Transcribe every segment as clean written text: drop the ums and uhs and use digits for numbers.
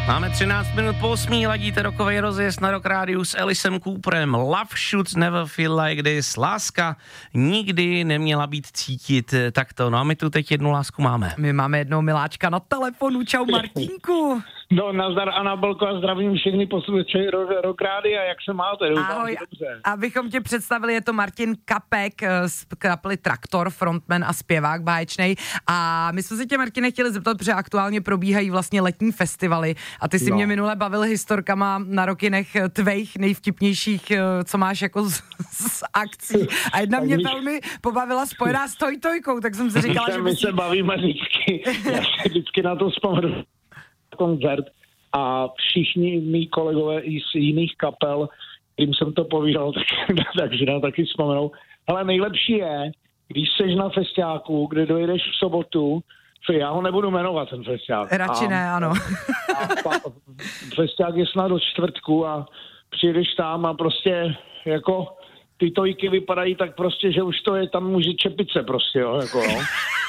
Máme 13 minut po 8, ladíte rokovej rozjezd na Rock Rádiu s Elisem Cooperem. Love should never feel like this. Láska nikdy neměla být cítit takto. No a my tu teď jednu lásku máme. My máme jednoho miláčka na telefonu. Čau Martínku. No, nazdar Anabelko a zdravím všechny posluchače Rock Rádia, jak se máte? Ahoj, abychom tě představili, je to Martin Kapek z kapely Traktor, frontman a zpěvák báječnej. A my jsme se tě, Martine, chtěli zeptat, protože aktuálně probíhají vlastně letní festivaly a ty si mě minule bavil historkama na rokinech tvejch nejvtipnějších, co máš jako z akcí. A jedna mě velmi pobavila spojená s Tojtojkou, tak jsem si říkala, že my se bavíme vždycky, já se vždycky na to vzpomenu koncert a všichni mý kolegové i z jiných kapel, kterým jsem to povídal, takže na taky vzpomenou. Ale nejlepší je, když seš na festiáku, kde dojedeš v sobotu, já ho nebudu jmenovat, ten festiák. Radši ne, ano. Festiák je snad do čtvrtku a přijedeš tam a prostě jako ty tojky vypadají tak prostě, že už to je tam může čepice prostě, jo, jako jo.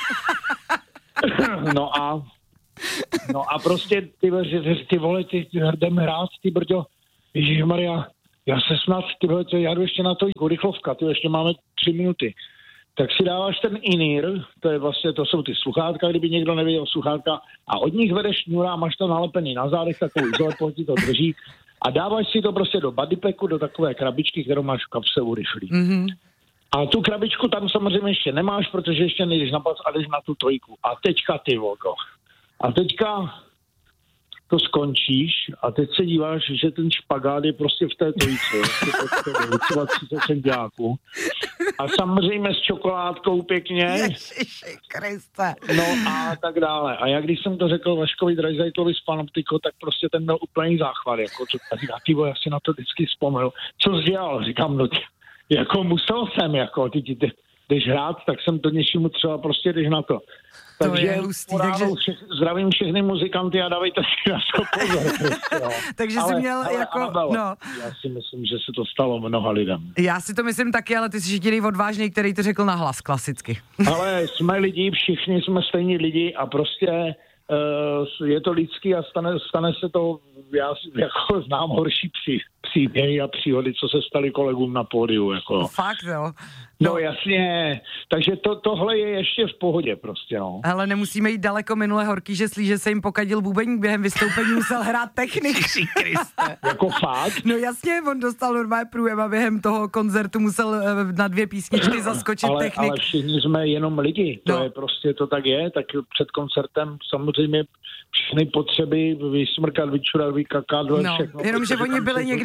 No a prostě ty vole, ty jdeme hrát, ty brďo, Ježišmarja, já se snad, já jdu ještě na to rychlovka, ještě máme 3 minuty. Tak si dáváš ten in-ear, to jsou ty sluchátka, kdyby někdo nevěděl sluchátka, a od nich vedeš šňůra, máš to nalepený na zádech, takový izolator ti to drží a dáváš si to prostě do bodypacku, do takové krabičky, kterou máš v kapse u rychlí. Mm-hmm. A tu krabičku tam samozřejmě ještě nemáš, protože ještě nejdeš na plac a jdeš na tu trojku. A teďka ty volko. A teďka to skončíš a teď se díváš, že ten špagát je prostě v té trojici. Třeba 30 centiáků. A samozřejmě s čokoládkou pěkně. Ježiši Kriste. No a tak dále. A já když jsem to řekl Vaškovi Drajzajtlovi z Panoptico, tak prostě ten měl úplný záchvat. Jako, já si na to vždycky vzpomněl. Co jsi dělal? Říkám, no jako musel jsem, jako ty jdeš hrát, tak jsem to něčemu třeba prostě jdeš na to. Takže je hustý, takže zdravím všechny muzikanty a dávejte si na to pozor. Prostě, takže jsi měl jako, no. Já si myslím, že se to stalo mnoha lidem. Já si to myslím taky, ale ty jsi jediný odvážný, který to řekl nahlas, klasicky. Ale jsme lidi, všichni jsme stejní lidi a prostě je to lidský a stane se to, já jako znám horší příběhy a příhody, co se staly kolegům na pódiu. Jako. Fakt, jo? No jasně, takže tohle je ještě v pohodě prostě, no. Ale nemusíme jít daleko, minule Horký, že se jim pokadil bubeník během vystoupení, musel hrát technik. Jako fakt? No jasně, on dostal normálně průjem a během toho koncertu musel na 2 písničky zaskočit technik. Ale všichni jsme jenom lidi, to je prostě, to tak je, tak před koncertem samozřejmě všechny potřeby vysmrkat, vyčurat, vykakat, všechno. Jenomže oni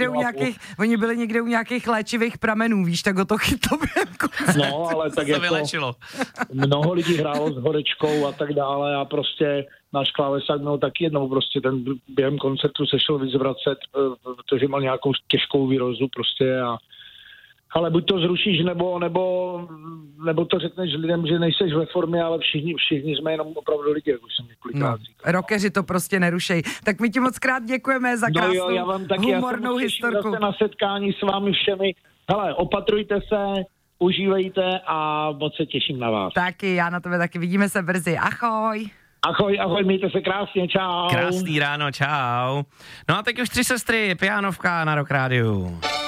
byli někde u nějakých léčivých pramenů, víš, tak o to chytlo během koncertu. No, ale tak jako mnoho lidí hrálo s horečkou a tak dále a prostě náš klávesák měl taky jednou prostě ten během koncertu se šel vyzvracet, protože měl nějakou těžkou výrozu prostě ale buď to zrušíš, nebo to řekneš lidem, že nejseš ve formě, ale všichni jsme jenom opravdu lidi, jak už jsem několikrát říkal. Rockeři to prostě nerušej. Tak my ti moc krát děkujeme za krásnou humornou historku. Já se na setkání s vámi všemi. Hele, opatrujte se, užívejte a moc se těším na vás. Taky, já na tebe taky. Vidíme se brzy. Ahoj. Ahoj, mějte se krásně, čau. Krásný ráno, čau. No a teď už 3 sestry, pianovka na Rock Rádiu.